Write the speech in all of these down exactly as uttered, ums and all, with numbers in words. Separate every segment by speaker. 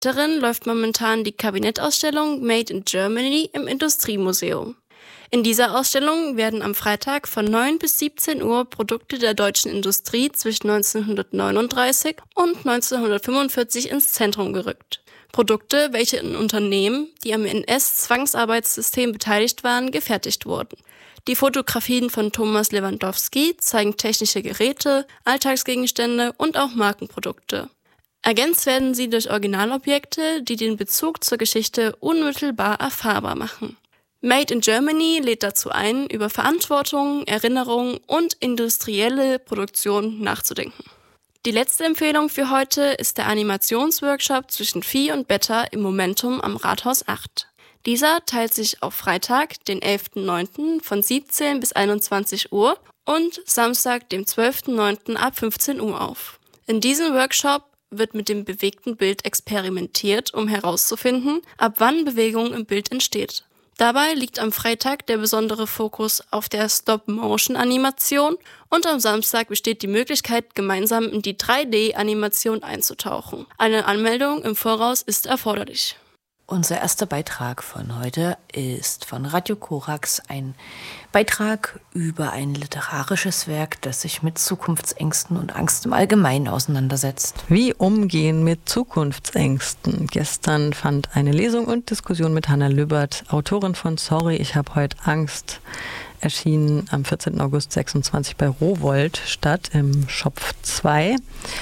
Speaker 1: Darin läuft momentan die Kabinettausstellung Made in Germany im Industriemuseum. In dieser Ausstellung werden am Freitag von neun bis siebzehn Uhr Produkte der deutschen Industrie zwischen neunzehnhundertneununddreißig und neunzehnhundertfünfundvierzig ins Zentrum gerückt. Produkte, welche in Unternehmen, die am N S-Zwangsarbeitssystem beteiligt waren, gefertigt wurden. Die Fotografien von Thomas Lewandowski zeigen technische Geräte, Alltagsgegenstände und auch Markenprodukte. Ergänzt werden sie durch Originalobjekte, die den Bezug zur Geschichte unmittelbar erfahrbar machen. Made in Germany lädt dazu ein, über Verantwortung, Erinnerung und industrielle Produktion nachzudenken. Die letzte Empfehlung für heute ist der Animationsworkshop zwischen Phi und Beta im Momentum am Rathaus acht. Dieser teilt sich auf Freitag, den elften neunten von siebzehn bis einundzwanzig Uhr und Samstag, dem zwölften neunten ab fünfzehn Uhr auf. In diesem Workshop wird mit dem bewegten Bild experimentiert, um herauszufinden, ab wann Bewegung im Bild entsteht. Dabei liegt am Freitag der besondere Fokus auf der Stop-Motion-Animation und am Samstag besteht die Möglichkeit, gemeinsam in die drei D-Animation einzutauchen. Eine Anmeldung im Voraus ist erforderlich.
Speaker 2: Unser erster Beitrag von heute ist von Radio Korax, ein Beitrag über ein literarisches Werk, das sich mit Zukunftsängsten und Angst im Allgemeinen auseinandersetzt.
Speaker 3: Wie umgehen mit Zukunftsängsten? Gestern fand eine Lesung und Diskussion mit Hanna Lübbert, Autorin von Sorry, ich habe heute Angst, erschienen am vierzehnten August sechsundzwanzig bei Rowohlt statt im Schopf zwei.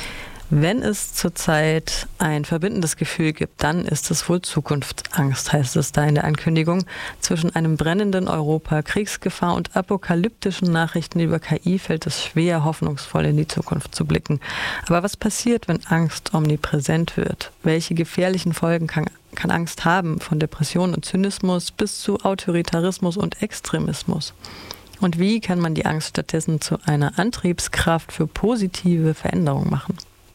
Speaker 3: Wenn es zurzeit ein verbindendes Gefühl gibt, dann ist es wohl Zukunftsangst, heißt es da in der Ankündigung. Zwischen einem brennenden Europa, Kriegsgefahr und apokalyptischen Nachrichten über K I fällt es schwer, hoffnungsvoll in die Zukunft zu blicken. Aber was passiert, wenn Angst omnipräsent wird? Welche gefährlichen Folgen kann, kann Angst haben, von Depression und Zynismus bis zu Autoritarismus und Extremismus? Und wie kann man die Angst stattdessen zu einer Antriebskraft für positive Veränderung machen?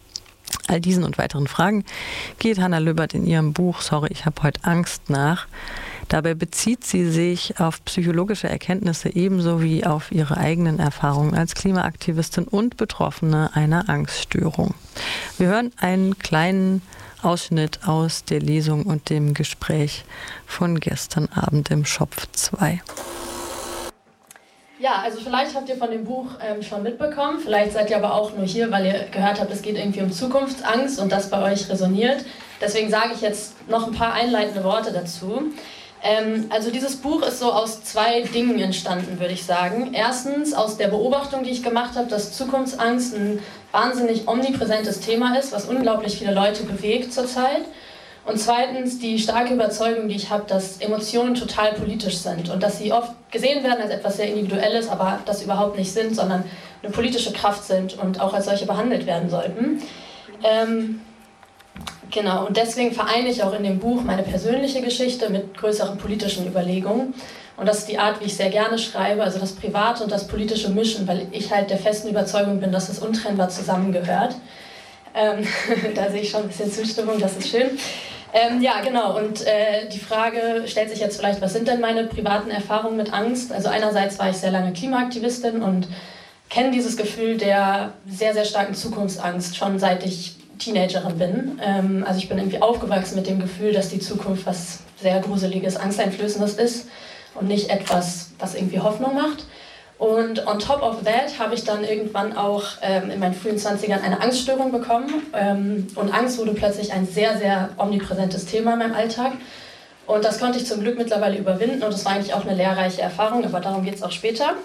Speaker 3: All diesen und weiteren Fragen geht Hanna Lübbert in ihrem Buch Sorry, ich habe heute Angst nach. Dabei bezieht sie sich auf psychologische Erkenntnisse ebenso wie auf ihre eigenen Erfahrungen als Klimaaktivistin und Betroffene einer Angststörung. Wir hören einen kleinen Ausschnitt aus der Lesung und dem Gespräch von gestern Abend im Schopf zwei.
Speaker 4: Ja, also vielleicht habt ihr von dem Buch ähm, schon mitbekommen, vielleicht seid ihr aber auch nur hier, weil ihr gehört habt, es geht irgendwie um Zukunftsangst und das bei euch resoniert. Deswegen sage ich jetzt noch ein paar einleitende Worte dazu. Ähm, also dieses Buch ist so aus zwei Dingen entstanden, würde ich sagen. Erstens aus der Beobachtung, die ich gemacht habe, dass Zukunftsangst ein wahnsinnig omnipräsentes Thema ist, was unglaublich viele Leute bewegt zurzeit. Und zweitens die starke Überzeugung, die ich habe, dass Emotionen total politisch sind und dass sie oft gesehen werden als etwas sehr Individuelles, aber das überhaupt nicht sind, sondern eine politische Kraft sind und auch als solche behandelt werden sollten. Ähm, genau, und deswegen vereine ich auch in dem Buch meine persönliche Geschichte mit größeren politischen Überlegungen. Und das ist die Art, wie ich sehr gerne schreibe, also das Private und das politische Mischen, weil ich halt der festen Überzeugung bin, dass es untrennbar zusammengehört. Ähm, da sehe ich schon ein bisschen Zustimmung, das ist schön. Ähm, ja, genau. Und äh, die Frage stellt sich jetzt vielleicht, was sind denn meine privaten Erfahrungen mit Angst? Also einerseits war ich sehr lange Klimaaktivistin und kenne dieses Gefühl der sehr, sehr starken Zukunftsangst schon seit ich Teenagerin bin. Ähm, also ich bin irgendwie aufgewachsen mit dem Gefühl, dass die Zukunft was sehr Gruseliges, Angsteinflößendes ist und nicht etwas, was irgendwie Hoffnung macht. Und on top of that habe ich dann irgendwann auch ähm, in meinen frühen zwanzigern eine Angststörung bekommen. Ähm, und Angst wurde plötzlich ein sehr, sehr omnipräsentes Thema in meinem Alltag. Und das konnte ich zum Glück mittlerweile überwinden. Und das war eigentlich auch eine lehrreiche Erfahrung, aber darum geht es auch später.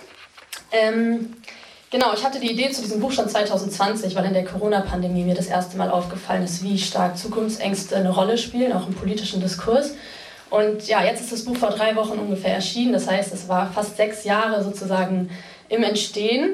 Speaker 4: Ähm, genau, ich hatte die Idee zu diesem Buch schon zwanzig zwanzig, weil in der Corona-Pandemie mir das erste Mal aufgefallen ist, wie stark Zukunftsängste eine Rolle spielen, auch im politischen Diskurs. Und ja, jetzt ist das Buch vor drei Wochen ungefähr erschienen. Das heißt, es war fast sechs Jahre sozusagen im Entstehen.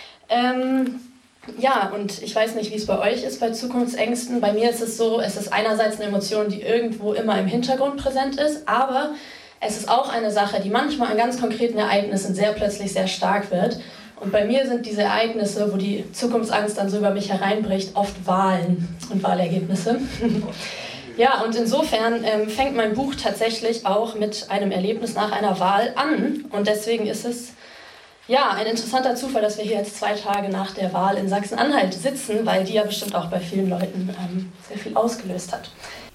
Speaker 4: Ähm, ja, und ich weiß nicht, wie es bei euch ist bei Zukunftsängsten. Bei mir ist es so, es ist einerseits eine Emotion, die irgendwo immer im Hintergrund präsent ist, aber es ist auch eine Sache, die manchmal an ganz konkreten Ereignissen sehr plötzlich sehr stark wird. Und bei mir sind diese Ereignisse, wo die Zukunftsangst dann so über mich hereinbricht, oft Wahlen und Wahlergebnisse. Ja, und insofern ähm, fängt mein Buch tatsächlich auch mit einem Erlebnis nach einer Wahl an. Und deswegen ist es ja ein interessanter Zufall, dass wir hier jetzt zwei Tage nach der Wahl in Sachsen-Anhalt sitzen, weil die ja bestimmt auch bei vielen Leuten ähm, sehr viel ausgelöst hat.